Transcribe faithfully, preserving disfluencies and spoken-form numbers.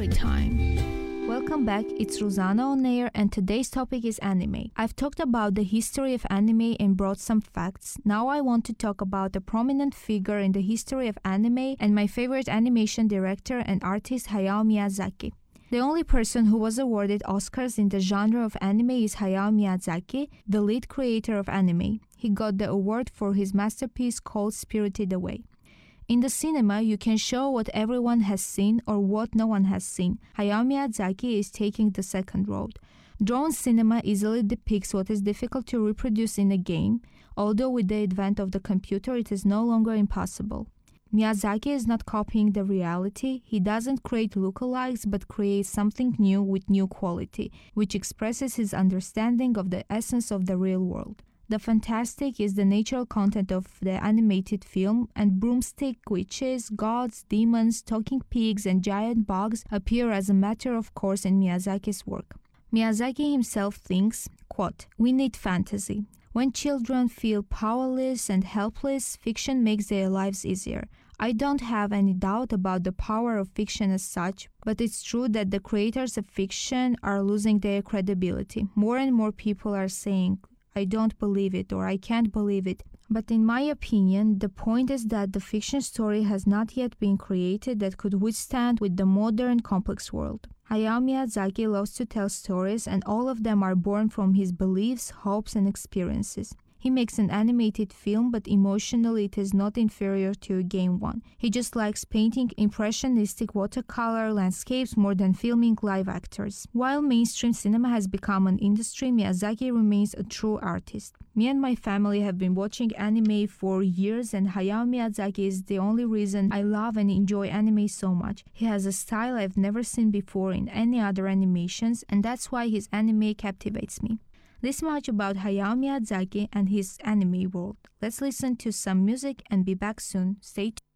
story time. Welcome back, it's Rosana on air and today's topic is anime. I've talked about the history of anime and brought some facts. Now I want to talk about a prominent figure in the history of anime and my favorite animation director and artist Hayao Miyazaki. The only person who was awarded Oscars in the genre of anime is Hayao Miyazaki, the lead creator of anime. He got the award for his masterpiece called Spirited Away. In the cinema, you can show what everyone has seen or what no one has seen. Hayao Miyazaki is taking the second road. Drone cinema easily depicts what is difficult to reproduce in a game, although with the advent of the computer it is no longer impossible. Miyazaki is not copying the reality. He doesn't create lookalikes but creates something new with new quality, which expresses his understanding of the essence of the real world. The fantastic is the natural content of the animated film, and broomstick witches, gods, demons, talking pigs, and giant bugs appear as a matter of course in Miyazaki's work. Miyazaki himself thinks, quote, "We need fantasy. When children feel powerless and helpless, fiction makes their lives easier. I don't have any doubt about the power of fiction as such, but it's true that the creators of fiction are losing their credibility. More and more people are saying, I don't believe it or I can't believe it. But in my opinion, the point is that the fiction story has not yet been created that could withstand with the modern complex world." Hayao Miyazaki loves to tell stories and all of them are born from his beliefs, hopes and experiences. He makes an animated film, but emotionally it is not inferior to a game one. He just likes painting impressionistic watercolor landscapes more than filming live actors. While mainstream cinema has become an industry, Miyazaki remains a true artist. Me and my family have been watching anime for years and Hayao Miyazaki is the only reason I love and enjoy anime so much. He has a style I've never seen before in any other animations and that's why his anime captivates me. This much about Hayao Miyazaki and his anime world. Let's listen to some music and be back soon. Stay tuned.